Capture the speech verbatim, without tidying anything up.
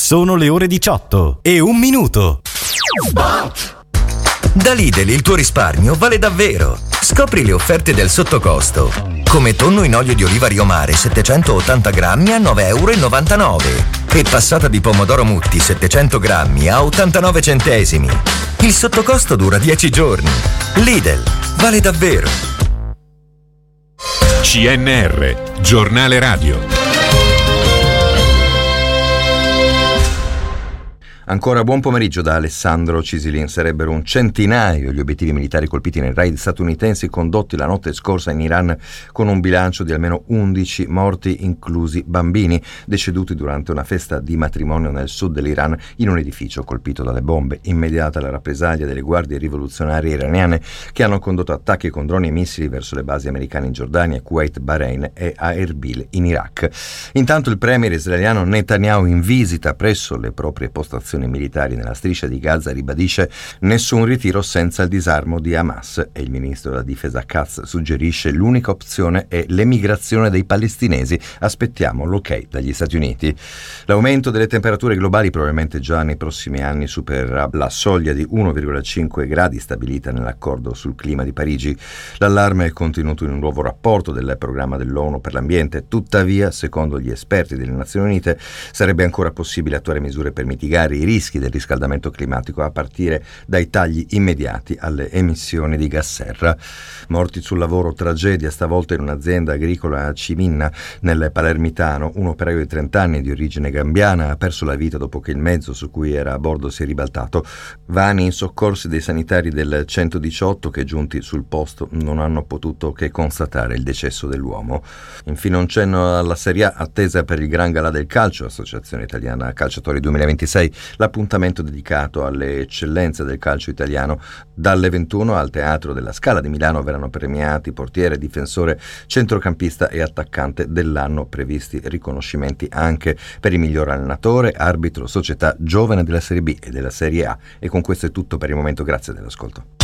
Sono le ore diciotto e un minuto. Da Lidl il tuo risparmio vale davvero. Scopri le offerte del sottocosto. Come tonno in olio di oliva Rio Mare settecentottanta grammi a nove e novantanove euro e passata di pomodoro Mutti settecento grammi a ottantanove centesimi. Il sottocosto dura dieci giorni. Lidl, vale davvero. C N R, giornale radio. Ancora buon pomeriggio da Alessandro Cisilin. Sarebbero un centinaio gli obiettivi militari colpiti nei raid statunitensi condotti la notte scorsa in Iran, con un bilancio di almeno undici morti, inclusi bambini, deceduti durante una festa di matrimonio nel sud dell'Iran in un edificio colpito dalle bombe. Immediata la rappresaglia delle guardie rivoluzionarie iraniane che hanno condotto attacchi con droni e missili verso le basi americane in Giordania, Kuwait, Bahrain e a Erbil in Iraq. Intanto il premier israeliano Netanyahu, in visita presso le proprie postazioni militari nella striscia di Gaza, ribadisce nessun ritiro senza il disarmo di Hamas, e il ministro della difesa Katz suggerisce l'unica opzione è l'emigrazione dei palestinesi. Aspettiamo l'ok dagli Stati Uniti. L'aumento delle temperature globali probabilmente già nei prossimi anni supererà la soglia di uno virgola cinque gradi stabilita nell'accordo sul clima di Parigi. L'allarme è contenuto in un nuovo rapporto del programma dell'ONU per l'ambiente. Tuttavia, secondo gli esperti delle Nazioni Unite, sarebbe ancora possibile attuare misure per mitigare i rischi del riscaldamento climatico, a partire dai tagli immediati alle emissioni di gas serra. Morti sul lavoro, tragedia stavolta in un'azienda agricola a Ciminna, nel Palermitano. Un operaio di trenta anni di origine gambiana ha perso la vita dopo che il mezzo su cui era a bordo si è ribaltato. Vani i soccorsi dei sanitari del centodiciotto che, giunti sul posto, non hanno potuto che constatare il decesso dell'uomo. Infine un cenno alla Serie A, attesa per il Gran Galà del Calcio, Associazione Italiana Calciatori duemilaventisei, l'appuntamento dedicato alle eccellenze del calcio italiano. Dalle ventuno al Teatro della Scala di Milano verranno premiati portiere, difensore, centrocampista e attaccante dell'anno, previsti riconoscimenti anche per il miglior allenatore, arbitro, società giovane della Serie B e della Serie A. E con questo è tutto per il momento, grazie dell'ascolto.